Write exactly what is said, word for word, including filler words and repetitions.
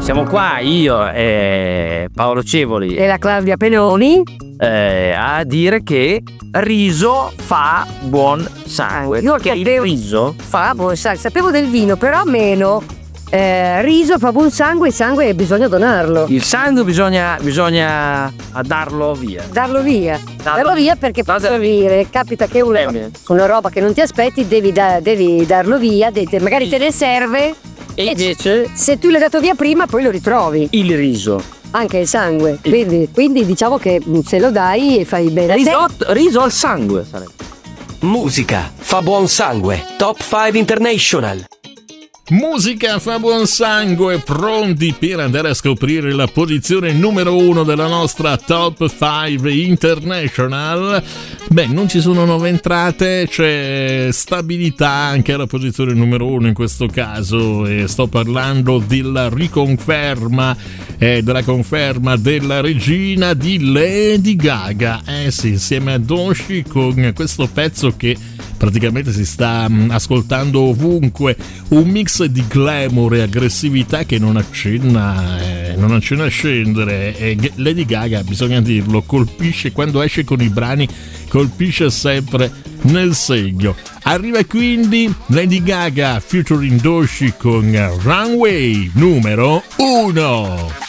siamo qua io e Paolo Cevoli e la Claudia Penoni eh, a dire che riso fa buon sangue. Io che il sapevo- riso fa buon sangue. Sapevo del vino, però meno. Eh, riso fa buon sangue, il sangue bisogna donarlo. il sangue bisogna bisogna darlo via. Darlo via. Darlo via perché può Darlo- servire. Capita che una, Eh, una roba che non ti aspetti, devi, da- devi darlo via, de- te- magari te ne serve. E invece Se tu l'hai dato via prima, poi lo ritrovi. il riso. Anche il sangue. Quindi, quindi diciamo che mh, se lo dai fai bene. a te. Risotto, riso al sangue sarebbe. Musica fa buon sangue. Top cinque International. Musica fa buon sangue, pronti per andare a scoprire la posizione numero uno della nostra Top cinque International. Beh, non ci sono nuove entrate, c'è stabilità anche alla posizione numero uno in questo caso, e sto parlando della riconferma, eh, della conferma della regina di Lady Gaga. Eh sì, insieme a Doshi con questo pezzo che praticamente si sta mh, ascoltando ovunque, un mix di glamour e aggressività che non accenna eh, non accenna a scendere. E G- Lady Gaga, bisogna dirlo, colpisce quando esce con i brani, colpisce sempre nel segno. Arriva quindi Lady Gaga featuring Doshi con Runway numero uno.